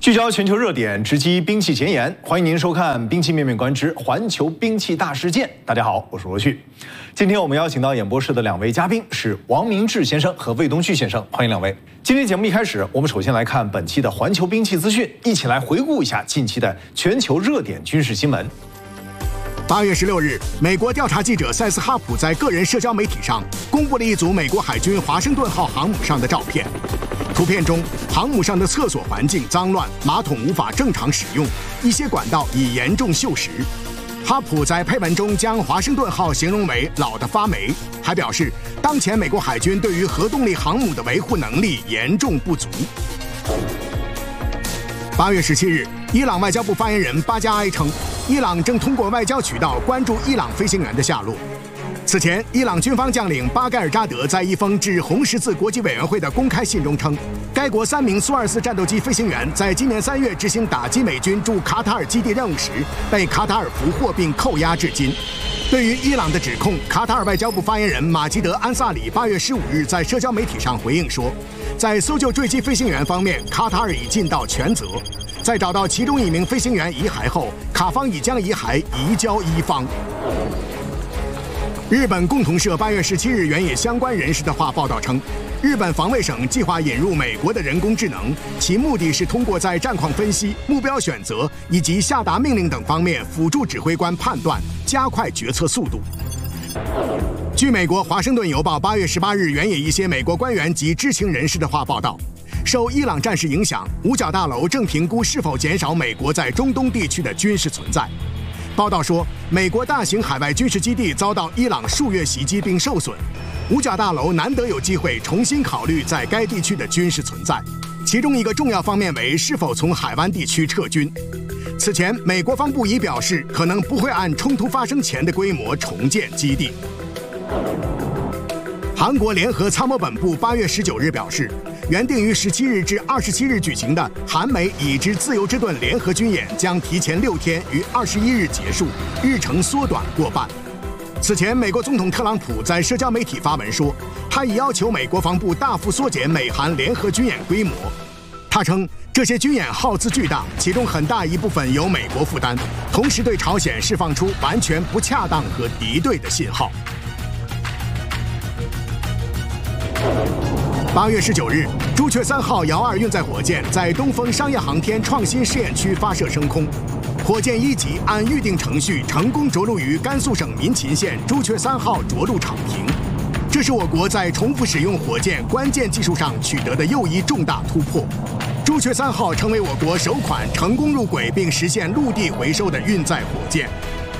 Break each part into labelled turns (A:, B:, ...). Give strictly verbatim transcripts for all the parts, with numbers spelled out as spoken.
A: 聚焦全球热点，直击兵器前沿。欢迎您收看《兵器面面观之环球兵器大事件》。大家好，我是罗旭。今天我们邀请到演播室的两位嘉宾是王明志先生和魏东旭先生，欢迎两位。今天节目一开始，我们首先来看本期的环球兵器资讯，一起来回顾一下近期的全球热点军事新闻。
B: 八月十六日，美国调查记者塞斯哈普在个人社交媒体上公布了一组美国海军华盛顿号航母上的照片。图片中，航母上的厕所环境脏乱，马桶无法正常使用，一些管道已严重锈蚀。哈普在配文中将华盛顿号形容为老得发霉，还表示当前美国海军对于核动力航母的维护能力严重不足。八月十七日，伊朗外交部发言人巴加埃称，伊朗正通过外交渠道关注伊朗飞行员的下落。此前，伊朗军方将领巴盖尔扎德在一封致红十字国际委员会的公开信中称，该国三名苏二四战斗机飞行员在今年三月执行打击美军驻卡塔尔基地任务时，被卡塔尔俘获并扣押至今。对于伊朗的指控，卡塔尔外交部发言人马吉德·安萨里八月十五日在社交媒体上回应说，在搜救坠机飞行员方面，卡塔尔已尽到全责。在找到其中一名飞行员遗骸后，卡方已将遗骸移交伊方。日本共同社八月十七日援引相关人士的话报道称，日本防卫省计划引入美国的人工智能，其目的是通过在战况分析、目标选择以及下达命令等方面辅助指挥官判断，加快决策速度。据美国《华盛顿邮报》八月十八日援引一些美国官员及知情人士的话报道，受伊朗战事影响，五角大楼正评估是否减少美国在中东地区的军事存在。报道说，美国大型海外军事基地遭到伊朗数月袭击并受损，五角大楼难得有机会重新考虑在该地区的军事存在，其中一个重要方面为是否从海湾地区撤军。此前，美国防部已表示，可能不会按冲突发生前的规模重建基地。韩国联合参谋本部八月十九日表示，原定于十七日至二十七日举行的韩美已知自由之盾联合军演将提前六天于二十一日结束，日程缩短过半。此前，美国总统特朗普在社交媒体发文说，他已要求美国防部大幅缩减美韩联合军演规模。他称，这些军演耗资巨大，其中很大一部分由美国负担，同时对朝鲜释放出完全不恰当和敌对的信号。八月十九日，朱雀三号遥二运载火箭在东风商业航天创新试验区发射升空，火箭一级按预定程序成功着陆于甘肃省民勤县朱雀三号着陆场坪，这是我国在重复使用火箭关键技术上取得的又一重大突破。朱雀三号成为我国首款成功入轨并实现陆地回收的运载火箭。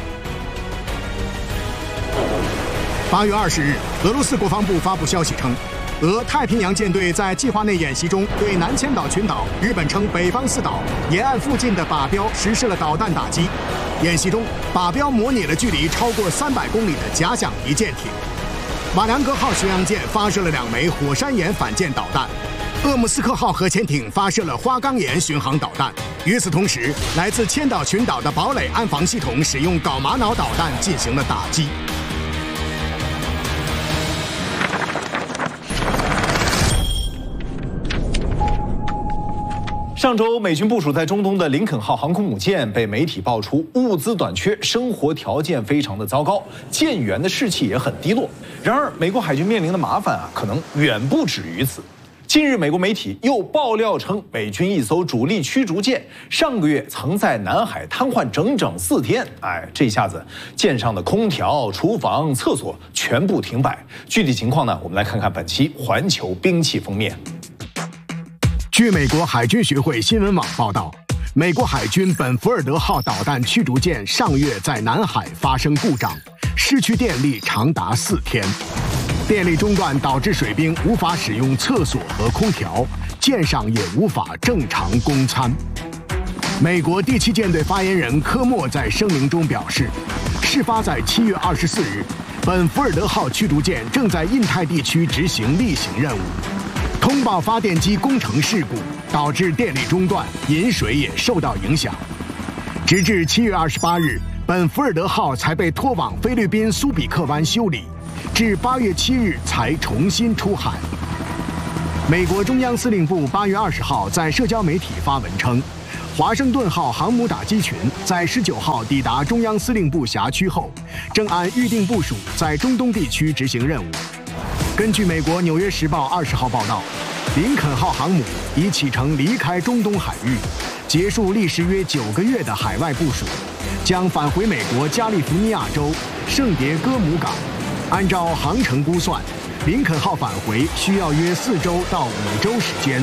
B: 八月二十日，俄罗斯国防部发布消息称，俄太平洋舰队在计划内演习中对南千岛群岛（日本称北方四岛）沿岸附近的靶标实施了导弹打击。演习中，靶标模拟了距离超过三百公里的假想敌舰艇。瓦良格号巡洋舰发射了两枚火山岩反舰导弹，鄂木斯克号核潜艇发射了花岗岩巡航导弹。与此同时，来自千岛群岛的堡垒岸防系统使用缟玛瑙导弹进行了打击。
A: 上周，美军部署在中东的林肯号航空母舰被媒体爆出物资短缺，生活条件非常的糟糕，舰员的士气也很低落。然而，美国海军面临的麻烦啊，可能远不止于此。近日，美国媒体又爆料称，美军一艘主力驱逐舰上个月曾在南海瘫痪整整四天。哎，这下子舰上的空调、厨房、厕所全部停摆。具体情况呢，我们来看看本期环球兵器封面。
B: 据美国海军学会新闻网报道，美国海军本福尔德号导弹驱逐舰上月在南海发生故障，失去电力长达四天。电力中断导致水兵无法使用厕所和空调，舰上也无法正常供餐。美国第七舰队发言人科莫在声明中表示，事发在七月二十四日，本福尔德号驱逐舰正在印太地区执行例行任务。通报发电机工程事故，导致电力中断，饮水也受到影响。直至七月二十八日，本福尔德号才被拖往菲律宾苏比克湾修理，至八月七日才重新出海。 美国中央司令部八月二十号在社交媒体发文称，华盛顿号航母打击群在十九号抵达中央司令部辖区后，正按预定部署在中东地区执行任务。根据美国《纽约时报》二十号报道，林肯号航母已启程离开中东海域，结束历时约九个月的海外部署，将返回美国加利福尼亚州圣迭戈姆港。按照航程估算，林肯号返回需要约四周到五周时间。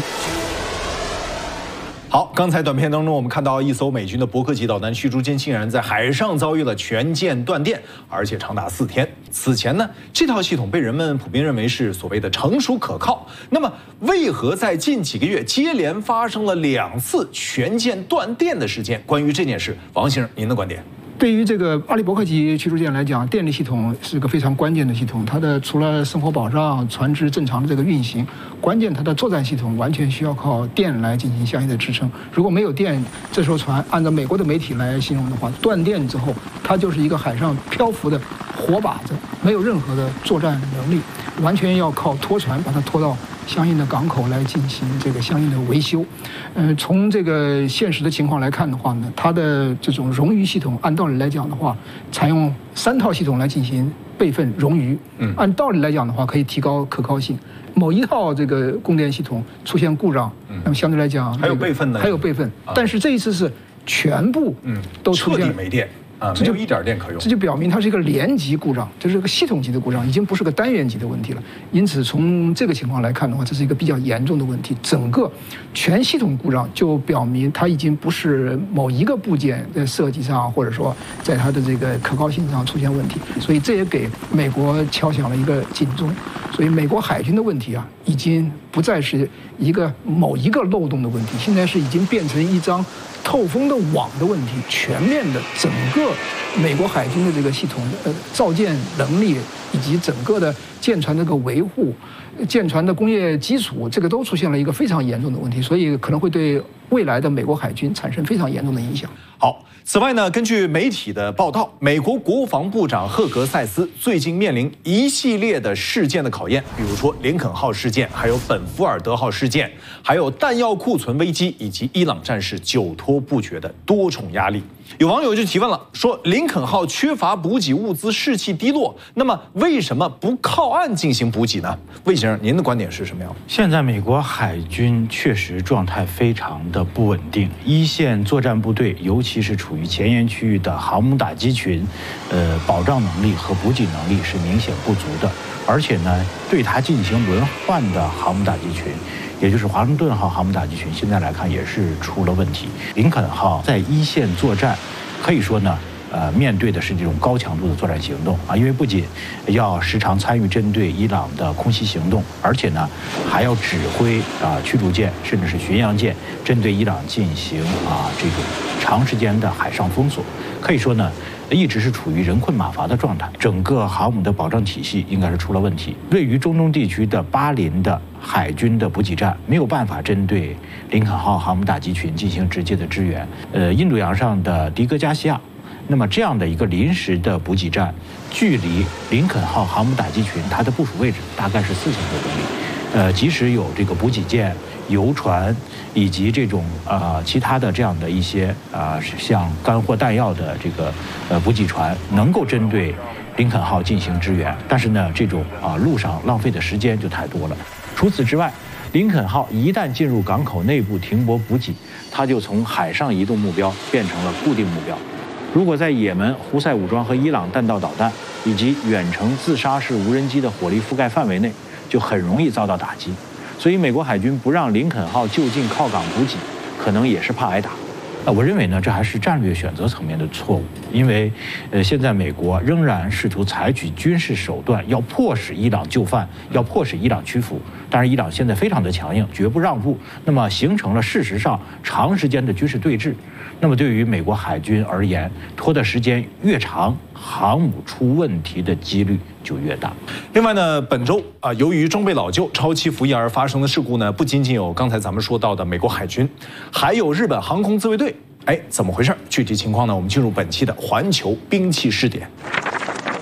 A: 好，刚才短片当中我们看到一艘美军的伯克级导弹驱逐舰竟然在海上遭遇了全舰断电，而且长达四天。此前呢，这套系统被人们普遍认为是所谓的成熟可靠。那么，为何在近几个月接连发生了两次全舰断电的事件？关于这件事，王先生，您的观点？
C: 对于这个阿利伯克级驱逐舰来讲，电力系统是个非常关键的系统。它的除了生活保障、船只正常的这个运行，关键它的作战系统完全需要靠电来进行相应的支撑。如果没有电，这艘船按照美国的媒体来形容的话，断电之后，它就是一个海上漂浮的活靶子，没有任何的作战能力，完全要靠拖船把它拖到相应的港口来进行这个相应的维修。呃，从这个现实的情况来看的话呢，它的这种冗余系统，按道理来讲的话，采用三套系统来进行备份冗余。嗯，按道理来讲的话，可以提高可靠性。某一套这个供电系统出现故障，那么相对来讲
A: 还有备份的，
C: 还有备份，但是这一次是全部嗯都出现
A: 彻底没电。啊，没有一点电可用，
C: 这就表明它是一个连级故障，这是个系统级的故障，已经不是个单元级的问题了。因此，从这个情况来看的话，这是一个比较严重的问题。整个全系统故障就表明它已经不是某一个部件在设计上，或者说在它的这个可靠性上出现问题。所以这也给美国敲响了一个警钟。所以美国海军的问题啊，已经不再是一个某一个漏洞的问题，现在是已经变成一张透风的网的问题，全面的整个美国海军的这个系统呃造舰能力以及整个的舰船这个维护、舰船的工业基础，这个都出现了一个非常严重的问题，所以可能会对未来的美国海军产生非常严重的影响。
A: 好，此外呢，根据媒体的报道，美国国防部长赫格塞斯最近面临一系列的事件的考验，比如说林肯号事件，还有本福尔德号事件，还有弹药库存危机，以及伊朗战事久拖不决的多重压力。有网友就提问了，说林肯号缺乏补给物资，士气低落，那么为什么不靠岸进行补给呢？魏先生，您的观点是什么样的？
D: 现在美国海军确实状态非常的不稳定，一线作战部队，尤其是处于前沿区域的航母打击群，呃，保障能力和补给能力是明显不足的，而且呢，对它进行轮换的航母打击群，也就是华盛顿号航母打击群，现在来看也是出了问题。林肯号在一线作战，可以说呢，呃，面对的是这种高强度的作战行动啊，因为不仅要时常参与针对伊朗的空袭行动，而且呢，还要指挥啊驱逐舰甚至是巡洋舰针对伊朗进行啊这种长时间的海上封锁，可以说呢，一直是处于人困马乏的状态。整个航母的保障体系应该是出了问题。位于中东地区的巴林的海军的补给站没有办法针对林肯号航母打击群进行直接的支援。呃，印度洋上的迪戈加西亚，那么这样的一个临时的补给站，距离林肯号航母打击群它的部署位置大概是四千多公里。呃，即使有这个补给舰、游船以及这种呃其他的这样的一些啊、呃、像干货弹药的这个呃补给船，能够针对林肯号进行支援，但是呢，这种啊、呃、路上浪费的时间就太多了。除此之外，林肯号一旦进入港口内部停泊补给，它就从海上移动目标变成了固定目标。如果在也门胡塞武装和伊朗弹道导弹以及远程自杀式无人机的火力覆盖范围内，就很容易遭到打击。所以美国海军不让林肯号就近靠港补给，可能也是怕挨打。啊，我认为呢，这还是战略选择层面的错误，因为，呃，现在美国仍然试图采取军事手段，要迫使伊朗就范，要迫使伊朗屈服。但是伊朗现在非常的强硬，绝不让步，那么形成了事实上长时间的军事对峙。那么对于美国海军而言，拖的时间越长，航母出问题的几率就越大。
A: 另外呢，本周啊，由于装备老旧、超期服役而发生的事故呢，不仅仅有刚才咱们说到的美国海军，还有日本航空自卫队。哎，怎么回事？具体情况呢？我们进入本期的环球兵器试点。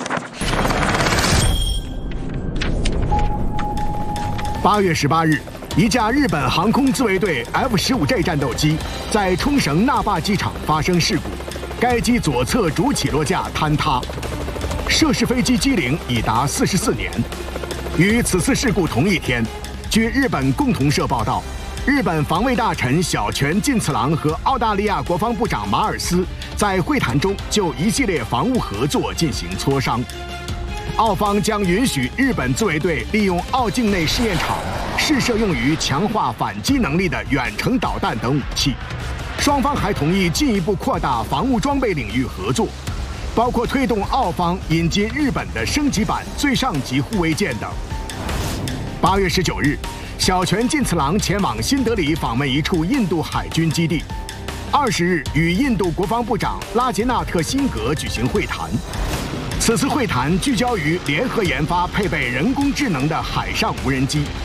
B: 八月十八日， 一架日本航空自卫队 F 十五 J 战斗机在冲绳那霸机场发生事故，该机左侧主起落架坍塌，涉事飞机机龄已达四十四年。与此次事故同一天，据日本共同社报道，日本防卫大臣小泉进次郎和澳大利亚国防部长马尔斯在会谈中就一系列防务合作进行磋商。澳方将允许日本自卫队利用澳境内试验场试射用于强化反击能力的远程导弹等武器。双方还同意进一步扩大防务装备领域合作，包括推动澳方引进日本的升级版最上级护卫舰等。八月十九日，小泉进次郎前往新德里访问一处印度海军基地。二十日，与印度国防部长拉杰纳特辛格举行会谈。此次会谈聚焦于联合研发配备人工智能的海上无人机。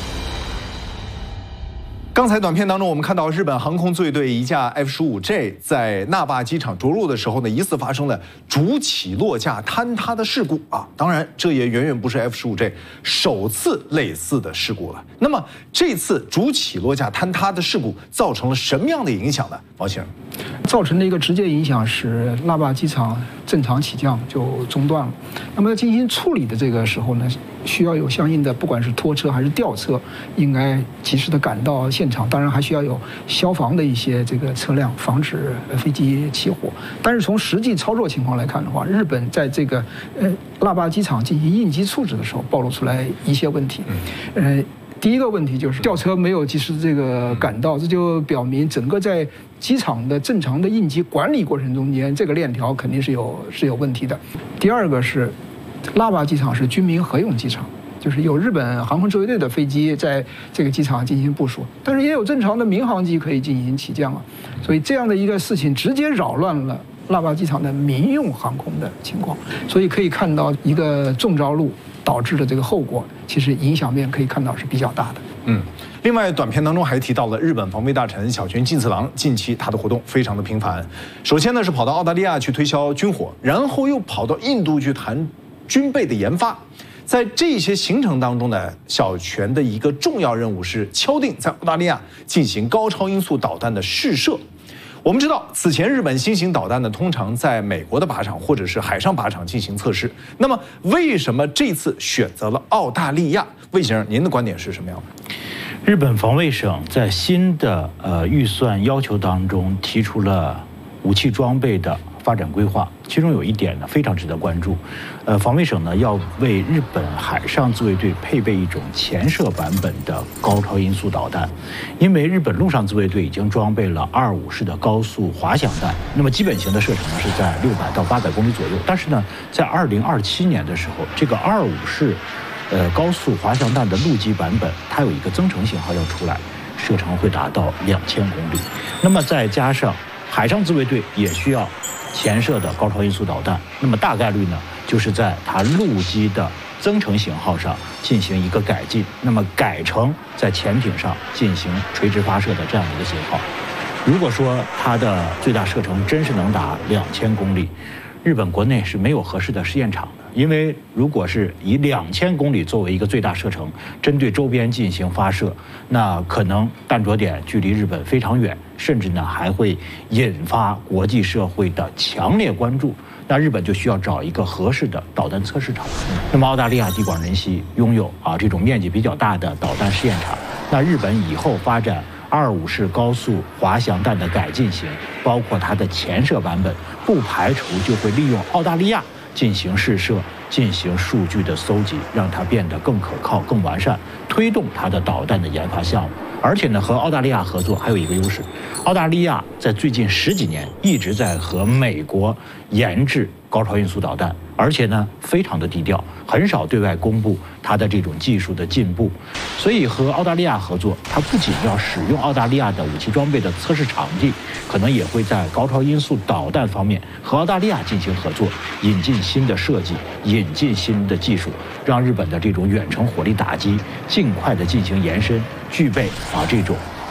A: 刚才短片当中，我们看到日本航空自卫队一架 F 十五 J 在那霸机场着陆的时候呢，疑似发生了主起落架坍塌的事故啊。当然，这也远远不是 F 十五 J 首次类似的事故了。那么，这次主起落架坍塌的事故造成了什么样的影响呢？王先生，
C: 造成的一个直接影响是那霸机场正常起降就中断了。那么进行处理的这个时候呢，需要有相应的不管是拖车还是吊车，应该及时的赶到现场。当然还需要有消防的一些这个车辆，防止飞机起火。但是从实际操作情况来看的话，日本在这个呃那霸机场进行应急处置的时候，暴露出来一些问题。呃，第一个问题就是吊车没有及时这个赶到，这就表明整个在机场的正常的应急管理过程中间，这个链条肯定是有是有问题的。第二个是那霸机场是军民合用机场。就是有日本航空自卫队的飞机在这个机场进行部署，但是也有正常的民航机可以进行起降啊，所以这样的一个事情直接扰乱了那霸机场的民用航空的情况，所以可以看到一个中着陆导致的这个后果，其实影响面可以看到是比较大的。
A: 嗯，另外短片当中还提到了日本防卫大臣小泉进次郎近期他的活动非常的频繁，首先呢是跑到澳大利亚去推销军火，然后又跑到印度去谈军备的研发。在这些行程当中呢，小泉的一个重要任务是敲定在澳大利亚进行高超音速导弹的试射。我们知道，此前日本新型导弹呢，通常在美国的靶场或者是海上靶场进行测试。那么，为什么这次选择了澳大利亚？魏先生，您的观点是什么样的？
D: 日本防卫省在新的呃预算要求当中提出了武器装备的发展规划，其中有一点呢非常值得关注，呃，防卫省呢要为日本海上自卫队配备一种潜射版本的高超音速导弹，因为日本陆上自卫队已经装备了二五式的高速滑翔弹，那么基本型的射程呢是在六百到八百公里左右，但是呢，在二零二七年的时候，这个二五式，呃高速滑翔弹的陆基版本，它有一个增程型号要出来，射程会达到两千公里，那么再加上海上自卫队也需要潜射的高超音速导弹，那么大概率呢，就是在它陆基的增程型号上进行一个改进，那么改成在潜艇上进行垂直发射的这样的一个型号。如果说它的最大射程真是能达两千公里，日本国内是没有合适的试验场的，因为如果是以两千公里作为一个最大射程，针对周边进行发射，那可能弹着点距离日本非常远，甚至呢还会引发国际社会的强烈关注。那日本就需要找一个合适的导弹测试场。那么澳大利亚地广人稀，拥有啊这种面积比较大的导弹试验场。那日本以后发展二五式高速滑翔弹的改进型，包括它的潜射版本，不排除就会利用澳大利亚进行试射，进行数据的搜集，让它变得更可靠、更完善，推动它的导弹的研发项目。而且呢，和澳大利亚合作还有一个优势，澳大利亚在最近十几年一直在和美国研制高超音速导弹，而且呢非常的低调，很少对外公布它的这种技术的进步。所以和澳大利亚合作，它不仅要使用澳大利亚的武器装备的测试场地，可能也会在高超音速导弹方面和澳大利亚进行合作，引进新的设计，引进新的技术，让日本的这种远程火力打击尽快的进行延伸，具备啊这种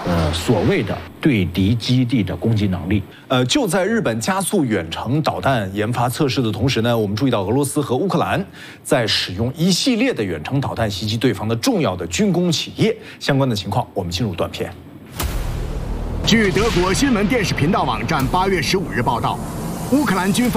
D: 呃所谓的对敌基地的攻击能力。
A: 呃，就在日本加速远程导弹研发测试的同时呢，我们注意到俄罗斯和乌克兰在使用一系列的远程导弹袭击对方的重要的军工企业。相关的情况，我们进入短片。
B: 据德国新闻电视频道网站八月十五日报道，乌克兰军方